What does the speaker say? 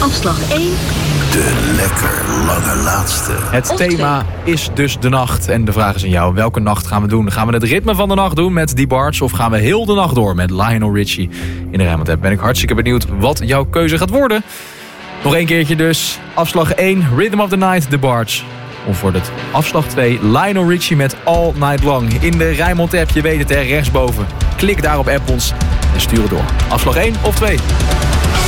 Afslag 1. De lekker lange laatste. Het thema is dus de nacht. En de vraag is aan jou, welke nacht gaan we doen? Gaan we het ritme van de nacht doen met DeBarge? Of gaan we heel de nacht door met Lionel Richie in de Rijnmond app? Ben ik hartstikke benieuwd wat jouw keuze gaat worden. Nog één keertje dus. Afslag 1, Rhythm of the Night, DeBarge. Of wordt het afslag 2, Lionel Richie met All Night Long. In de Rijnmond app, je weet het, hè, rechtsboven. Klik daar op App ons en stuur het door. Afslag 1 of 2.